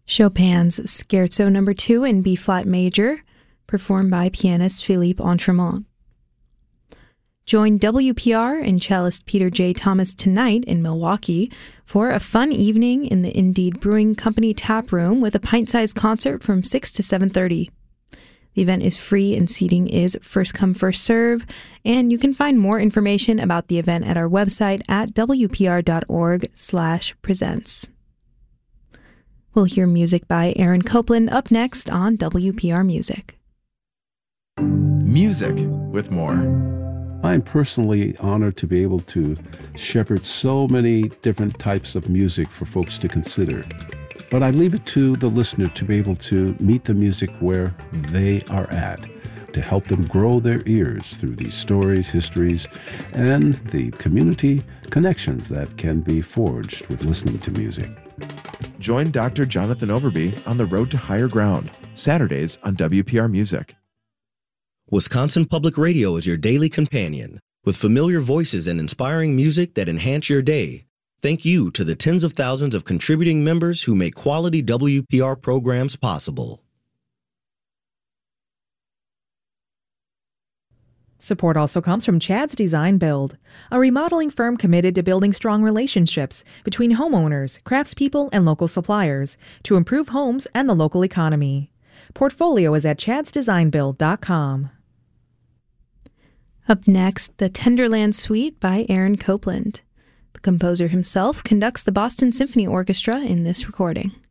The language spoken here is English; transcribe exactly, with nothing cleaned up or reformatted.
Chopin's Scherzo Number two in B-flat major, performed by pianist Philippe Entremont. Join W P R and cellist Peter J. Thomas tonight in Milwaukee for a fun evening in the Indeed Brewing Company tap room with a pint-sized concert from six to seven thirty. The event is free and seating is first come, first serve, and you can find more information about the event at our website at w p r dot org slash presents. We'll hear music by Aaron Copland up next on W P R Music. Music with more. I'm personally honored to be able to shepherd so many different types of music for folks to consider. But I leave it to the listener to be able to meet the music where they are at, to help them grow their ears through these stories, histories, and the community connections that can be forged with listening to music. Join Doctor Jonathan Overby on the road to higher ground, Saturdays on W P R Music. Wisconsin Public Radio is your daily companion, with familiar voices and inspiring music that enhance your day. Thank you to the tens of thousands of contributing members who make quality W P R programs possible. Support also comes from Chad's Design Build, a remodeling firm committed to building strong relationships between homeowners, craftspeople, and local suppliers to improve homes and the local economy. Portfolio is at chads design build dot com. Up next, the Tenderland Suite by Aaron Copland. The composer himself conducts the Boston Symphony Orchestra in this recording.